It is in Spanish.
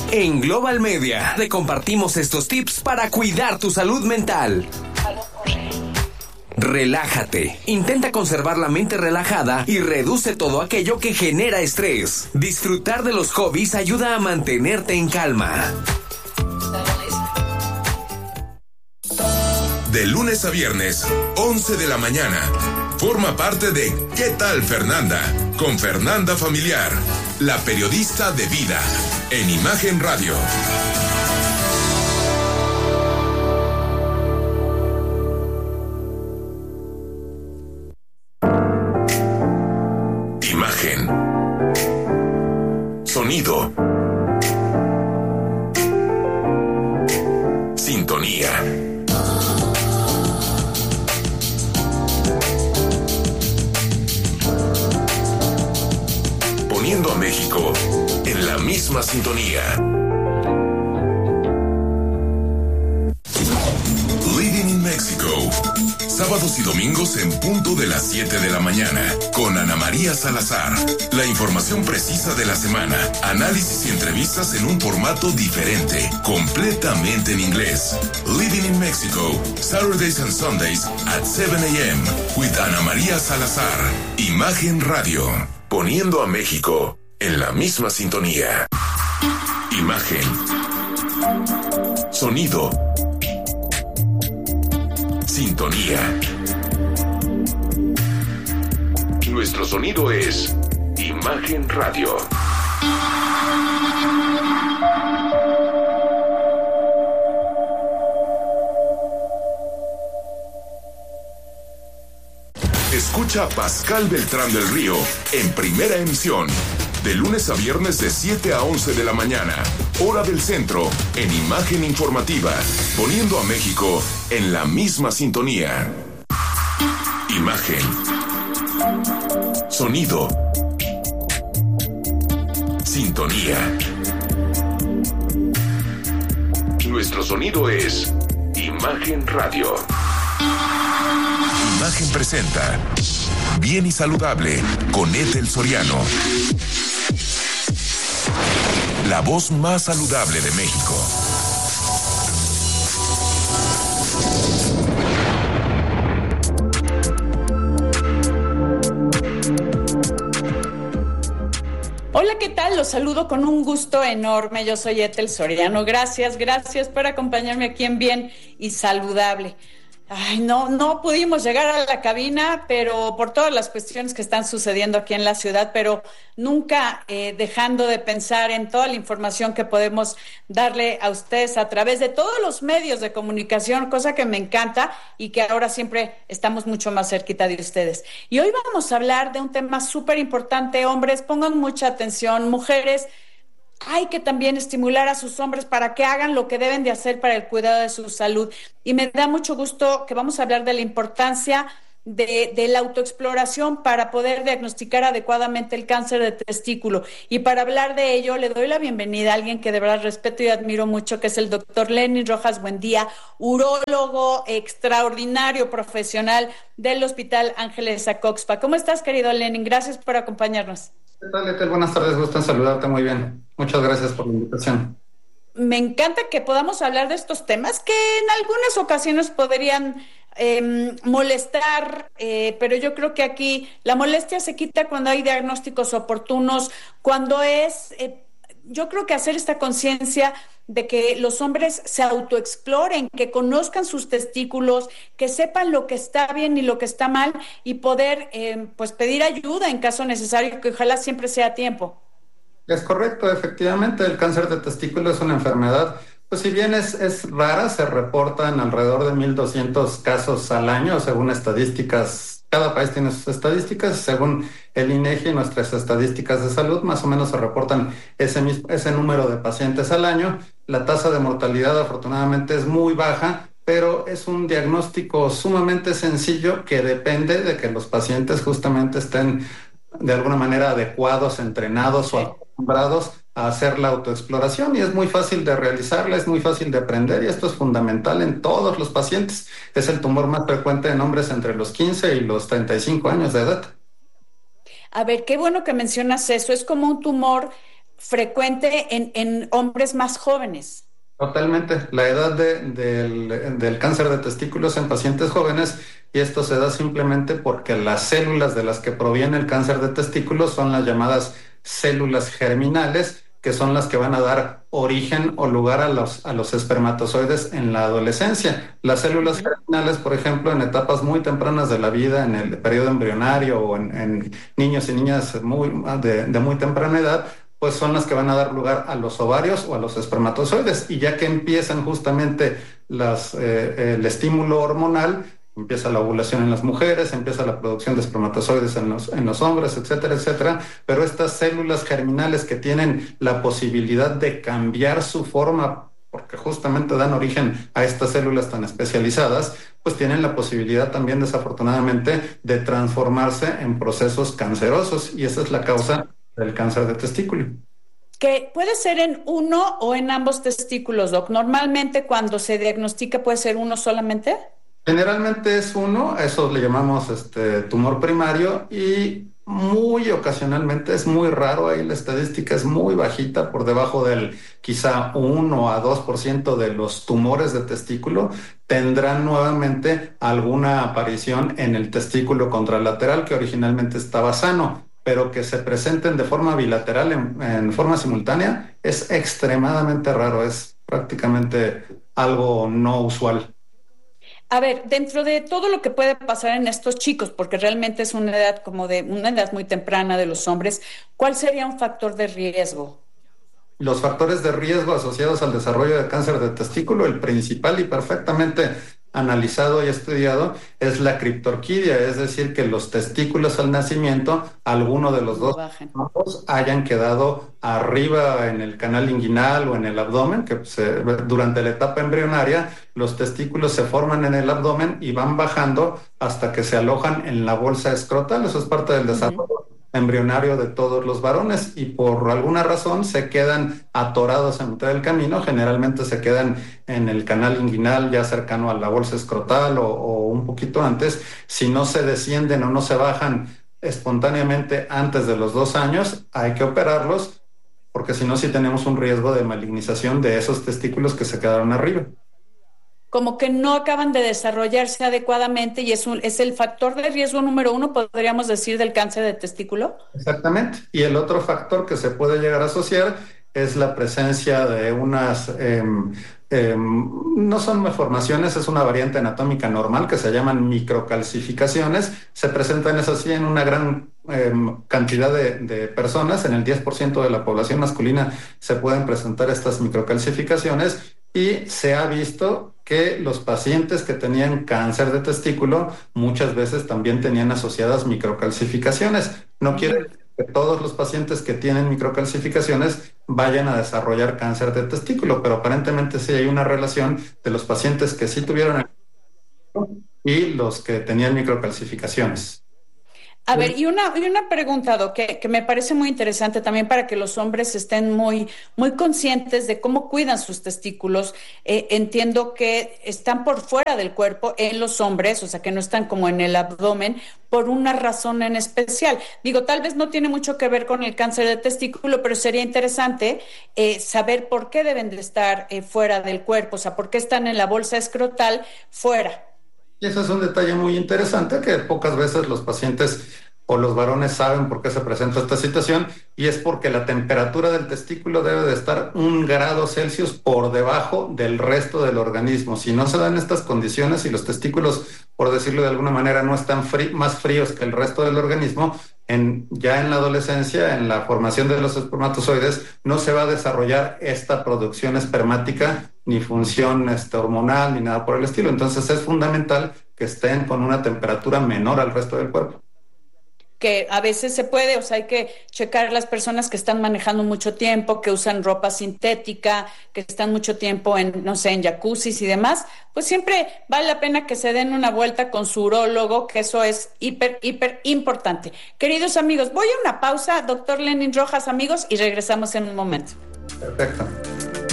En Global Media te compartimos estos tips para cuidar tu salud mental. Relájate. Intenta conservar la mente relajada y reduce todo aquello que genera estrés. Disfrutar de los hobbies ayuda a mantenerte en calma. De lunes a viernes, 11 de la mañana. Forma parte de ¿Qué tal, Fernanda? Con Fernanda Familiar, la periodista de vida, en Imagen Radio. Imagen. Sonido. Sintonía. Poniendo a México en la misma sintonía. Living in Mexico. Sábados y domingos en punto de las 7 de la mañana. Con Ana María Salazar. La información precisa de la semana. Análisis y entrevistas en un formato diferente. Completamente en inglés. Living in Mexico. Saturdays and Sundays at 7 a.m. with Ana María Salazar. Imagen Radio. Poniendo a México en la misma sintonía. Imagen. Sonido. Sintonía. Nuestro sonido es Imagen Radio. Escucha a Pascal Beltrán del Río en Primera Emisión, de lunes a viernes de 7 a 11 de la mañana, hora del centro, en Imagen Informativa, poniendo a México en la misma sintonía. Imagen. Sonido. Sintonía. Nuestro sonido es Imagen Radio. Imagen presenta Bien y Saludable con Ethel Soriano. La voz más saludable de México. Hola, ¿qué tal? Los saludo con un gusto enorme. Yo soy Ethel Soriano. Gracias por acompañarme aquí en Bien y Saludable. Ay, no pudimos llegar a la cabina, pero por todas las cuestiones que están sucediendo aquí en la ciudad, pero nunca dejando de pensar en toda la información que podemos darle a ustedes a través de todos los medios de comunicación, cosa que me encanta y que ahora siempre estamos mucho más cerquita de ustedes. Y hoy vamos a hablar de un tema súper importante. Hombres, pongan mucha atención. Mujeres, hay que también estimular a sus hombres para que hagan lo que deben de hacer para el cuidado de su salud. Y me da mucho gusto que vamos a hablar de la importancia de la autoexploración para poder diagnosticar adecuadamente el cáncer de testículo. Y para hablar de ello, le doy la bienvenida a alguien que de verdad respeto y admiro mucho, que es el doctor Lenin Rojas Buendía, urólogo extraordinario profesional del Hospital Ángeles Acoxpa. ¿Cómo estás, querido Lenin? Gracias por acompañarnos. ¿Qué tal, Ethel? Buenas tardes, gusto en saludarte muy bien. Muchas gracias por la invitación. Me encanta que podamos hablar de estos temas que en algunas ocasiones podrían molestar, pero yo creo que aquí la molestia se quita cuando hay diagnósticos oportunos, cuando es, yo creo que hacer esta conciencia de que los hombres se autoexploren, que conozcan sus testículos, que sepan lo que está bien y lo que está mal y poder pues pedir ayuda en caso necesario, que ojalá siempre sea a tiempo. Es correcto, efectivamente, el cáncer de testículo es una enfermedad, pues si bien es rara, se reportan alrededor de 1,200 casos al año, según estadísticas. Cada país tiene sus estadísticas, según el INEGI, nuestras estadísticas de salud, más o menos se reportan ese número de pacientes al año. La tasa de mortalidad afortunadamente es muy baja, pero es un diagnóstico sumamente sencillo que depende de que los pacientes justamente estén de alguna manera adecuados, entrenados o acostumbrados a hacer la autoexploración, y es muy fácil de realizarla, es muy fácil de aprender, y esto es fundamental en todos los pacientes. Es el tumor más frecuente en hombres entre los 15 y los 35 años de edad. A ver, qué bueno que mencionas eso. Es como un tumor frecuente en hombres más jóvenes. Totalmente. La edad del cáncer de testículos en pacientes jóvenes, y esto se da simplemente porque las células de las que proviene el cáncer de testículos son las llamadas células germinales, que son las que van a dar origen o lugar a los espermatozoides en la adolescencia. Las células germinales, por ejemplo, en etapas muy tempranas de la vida, en el periodo embrionario o en niños y niñas de muy temprana edad, pues son las que van a dar lugar a los ovarios o a los espermatozoides. Y ya que empiezan justamente el estímulo hormonal, empieza la ovulación en las mujeres, empieza la producción de espermatozoides en los hombres, etcétera, etcétera. Pero estas células germinales que tienen la posibilidad de cambiar su forma, porque justamente dan origen a estas células tan especializadas, pues tienen la posibilidad también, desafortunadamente, de transformarse en procesos cancerosos, y esa es la causa del cáncer de testículo. ¿Que puede ser en uno o en ambos testículos, Doc? Normalmente cuando se diagnostica puede ser uno solamente. Generalmente es uno, a eso le llamamos tumor primario, y muy ocasionalmente, es muy raro, ahí la estadística es muy bajita, por debajo del quizá 1 a 2% de los tumores de testículo tendrán nuevamente alguna aparición en el testículo contralateral que originalmente estaba sano, pero que se presenten de forma bilateral en forma simultánea es extremadamente raro, es prácticamente algo no usual. A ver, dentro de todo lo que puede pasar en estos chicos, porque realmente es una edad una edad muy temprana de los hombres, ¿cuál sería un factor de riesgo? Los factores de riesgo asociados al desarrollo de cáncer de testículo, el principal y perfectamente analizado y estudiado, es la criptorquidia, es decir, que los testículos al nacimiento, alguno de los dos hayan quedado arriba en el canal inguinal o en el abdomen, que durante la etapa embrionaria los testículos se forman en el abdomen y van bajando hasta que se alojan en la bolsa escrotal. Eso es parte del desarrollo embrionario de todos los varones, y por alguna razón se quedan atorados en mitad del camino. Generalmente se quedan en el canal inguinal, ya cercano a la bolsa escrotal o un poquito antes. Si no se descienden o no se bajan espontáneamente antes de los 2 años, hay que operarlos, porque si no, sí tenemos un riesgo de malignización de esos testículos que se quedaron arriba. Como que no acaban de desarrollarse adecuadamente, y es el factor de riesgo número 1, podríamos decir, del cáncer de testículo. Exactamente. Y el otro factor que se puede llegar a asociar es la presencia de unas, no son malformaciones, es una variante anatómica normal que se llaman microcalcificaciones. Se presentan, eso sí, en una gran cantidad de personas. En el 10% de la población masculina se pueden presentar estas microcalcificaciones, y se ha visto que los pacientes que tenían cáncer de testículo muchas veces también tenían asociadas microcalcificaciones. No quiere decir que todos los pacientes que tienen microcalcificaciones vayan a desarrollar cáncer de testículo, pero aparentemente sí hay una relación de los pacientes que sí tuvieron y los que tenían microcalcificaciones. A ver, y una pregunta, Doc, que me parece muy interesante también para que los hombres estén muy, muy conscientes de cómo cuidan sus testículos. Entiendo que están por fuera del cuerpo en los hombres, o sea, que no están como en el abdomen, por una razón en especial. Digo, tal vez no tiene mucho que ver con el cáncer de testículo, pero sería interesante saber por qué deben de estar fuera del cuerpo, o sea, por qué están en la bolsa escrotal fuera. Y eso es un detalle muy interesante, que pocas veces los pacientes o los varones saben por qué se presenta esta situación, y es porque la temperatura del testículo debe de estar 1 grado Celsius por debajo del resto del organismo. Si no se dan estas condiciones y los testículos, por decirlo de alguna manera, no están más fríos que el resto del organismo, ya en la adolescencia, en la formación de los espermatozoides, no se va a desarrollar esta producción espermática, ni función hormonal, ni nada por el estilo. Entonces es fundamental que estén con una temperatura menor al resto del cuerpo. Que a veces se puede, o sea, hay que checar las personas que están manejando mucho tiempo, que usan ropa sintética, que están mucho tiempo en, no sé, en jacuzzis y demás, pues siempre vale la pena que se den una vuelta con su urólogo, que eso es hiper importante. Queridos amigos, voy a una pausa, doctor Lenin Rojas, amigos, y regresamos en un momento. Perfecto.